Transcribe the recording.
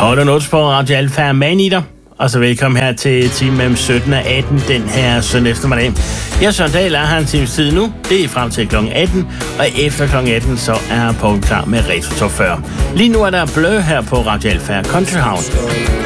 Hold nu på Radio Alfa Manitter. Og så velkommen her til time mellem 17 og 18 den her søndag eftermiddag. Jeg Søren Dahl er her en times tid nu. Det er frem til kl. 18. Og efter kl. 18 så er Poul klar med Retro Top 40. Lige nu er der blø her på Radio Alfa Country House.